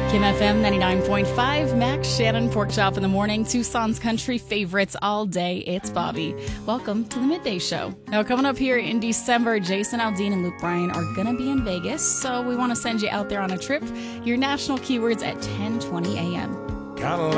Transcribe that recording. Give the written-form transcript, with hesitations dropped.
Kim FM 99.5, Max Shannon, Pork Chop in the Morning, Tucson's country favorites all day. It's Bobby. Welcome to the Midday Show. Now, coming up here in December, Jason Aldean and Luke Bryan are going to be in Vegas, so we want to send you out there on a trip. Your national keywords at 10:20 a.m. Got a